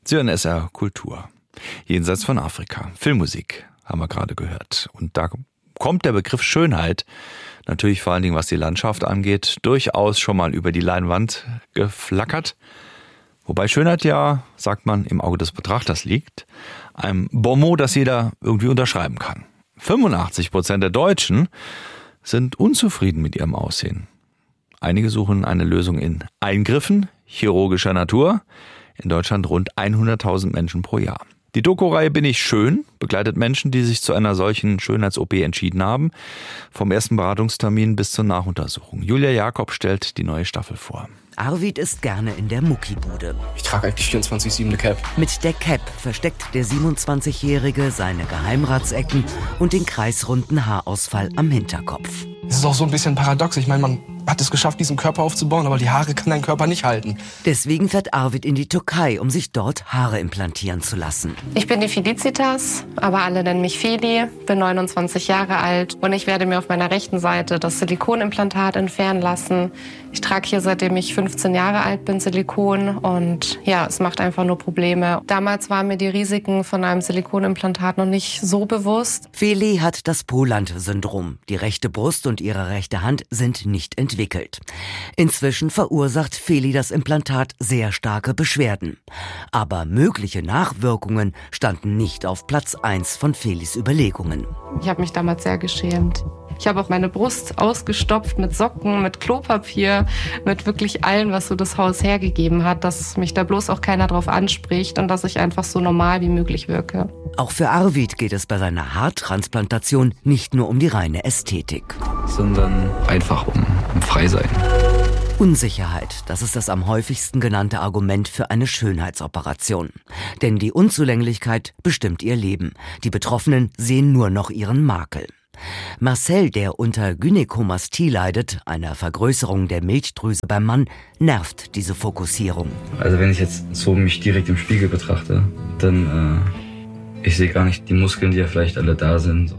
Sie hören SR Kultur. Jenseits von Afrika. Filmmusik haben wir gerade gehört. Und da kommt der Begriff Schönheit, natürlich vor allen Dingen was die Landschaft angeht, durchaus schon mal über die Leinwand geflackert. Wobei Schönheit ja, sagt man, im Auge des Betrachters liegt. Ein Bonmot, das jeder irgendwie unterschreiben kann. 85% der Deutschen sind unzufrieden mit ihrem Aussehen. Einige suchen eine Lösung in Eingriffen chirurgischer Natur. In Deutschland rund 100.000 Menschen pro Jahr. Die Doku-Reihe Bin ich schön begleitet Menschen, die sich zu einer solchen Schönheits-OP entschieden haben. Vom ersten Beratungstermin bis zur Nachuntersuchung. Julia Jakob stellt die neue Staffel vor. Arvid ist gerne in der Muckibude. Ich trage eigentlich 24/7 eine Cap. Mit der Cap versteckt der 27-Jährige seine Geheimratsecken und den kreisrunden Haarausfall am Hinterkopf. Es ist auch so ein bisschen paradox. Ich meine, man hat es geschafft, diesen Körper aufzubauen, aber die Haare kann dein Körper nicht halten. Deswegen fährt Arvid in die Türkei, um sich dort Haare implantieren zu lassen. Ich bin die Felicitas, aber alle nennen mich Feli, bin 29 Jahre alt und ich werde mir auf meiner rechten Seite das Silikonimplantat entfernen lassen. Ich trage hier, seitdem ich 15 Jahre alt bin, Silikon und ja, es macht einfach nur Probleme. Damals waren mir die Risiken von einem Silikonimplantat noch nicht so bewusst. Feli hat das Poland-Syndrom. Die rechte Brust und ihre rechte Hand sind nicht entwickelt. Inzwischen verursacht Feli das Implantat sehr starke Beschwerden. Aber mögliche Nachwirkungen standen nicht auf Platz 1 von Felis Überlegungen. Ich habe mich damals sehr geschämt. Ich habe auch meine Brust ausgestopft mit Socken, mit Klopapier, mit wirklich allem, was so das Haus hergegeben hat, dass mich da bloß auch keiner drauf anspricht und dass ich einfach so normal wie möglich wirke. Auch für Arvid geht es bei seiner Haartransplantation nicht nur um die reine Ästhetik. Sondern einfach um Freisein. Unsicherheit, das ist das am häufigsten genannte Argument für eine Schönheitsoperation. Denn die Unzulänglichkeit bestimmt ihr Leben. Die Betroffenen sehen nur noch ihren Makel. Marcel, der unter Gynäkomastie leidet, einer Vergrößerung der Milchdrüse beim Mann, nervt diese Fokussierung. Also wenn ich jetzt so mich direkt im Spiegel betrachte, dann ich sehe gar nicht die Muskeln, die ja vielleicht alle da sind.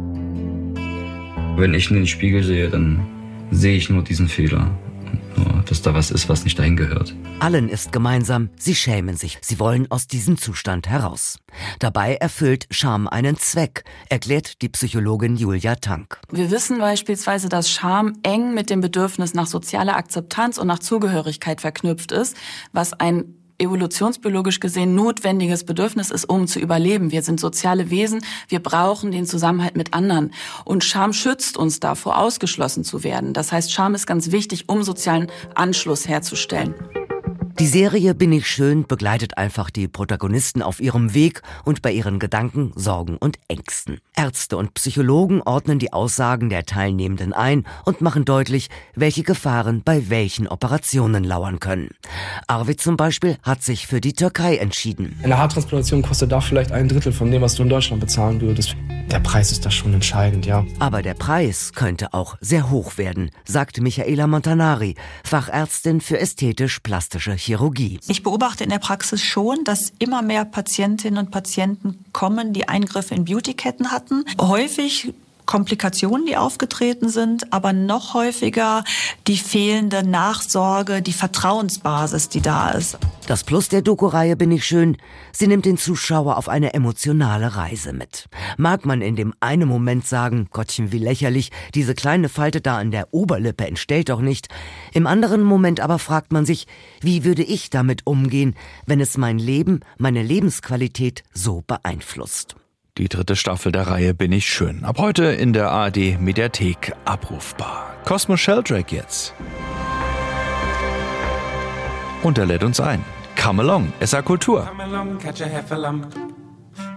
Wenn ich in den Spiegel sehe, dann sehe ich nur diesen Fehler. Nur, dass da was ist, was nicht dahin gehört. Allen ist gemeinsam, sie schämen sich. Sie wollen aus diesem Zustand heraus. Dabei erfüllt Scham einen Zweck, erklärt die Psychologin Julia Tank. Wir wissen beispielsweise, dass Scham eng mit dem Bedürfnis nach sozialer Akzeptanz und nach Zugehörigkeit verknüpft ist, was ein evolutionsbiologisch gesehen notwendiges Bedürfnis ist, um zu überleben. Wir sind soziale Wesen, wir brauchen den Zusammenhalt mit anderen. Und Scham schützt uns davor, ausgeschlossen zu werden. Das heißt, Scham ist ganz wichtig, um sozialen Anschluss herzustellen. Die Serie Bin ich schön begleitet einfach die Protagonisten auf ihrem Weg und bei ihren Gedanken, Sorgen und Ängsten. Ärzte und Psychologen ordnen die Aussagen der Teilnehmenden ein und machen deutlich, welche Gefahren bei welchen Operationen lauern können. Arvid zum Beispiel hat sich für die Türkei entschieden. Eine Haartransplantation kostet da vielleicht 1/3 von dem, was du in Deutschland bezahlen würdest. Der Preis ist da schon entscheidend, ja. Aber der Preis könnte auch sehr hoch werden, sagt Michaela Montanari, Fachärztin für ästhetisch-plastische Chirurgie. Ich beobachte in der Praxis schon, dass immer mehr Patientinnen und Patienten kommen, die Eingriffe in Beautyketten hatten. Häufig Komplikationen, die aufgetreten sind, aber noch häufiger die fehlende Nachsorge, die Vertrauensbasis, die da ist. Das Plus der Doku-Reihe Bin ich schön, sie nimmt den Zuschauer auf eine emotionale Reise mit. Mag man in dem einen Moment sagen, Gottchen, wie lächerlich, diese kleine Falte da an der Oberlippe entstellt doch nicht. Im anderen Moment aber fragt man sich, wie würde ich damit umgehen, wenn es mein Leben, meine Lebensqualität so beeinflusst. Die 3. Staffel der Reihe Bin ich schön. Ab heute in der ARD Mediathek abrufbar. Cosmo Sheldrake jetzt. Und er lädt uns ein. Come along, SR Kultur. Come along, catch a heifer lump.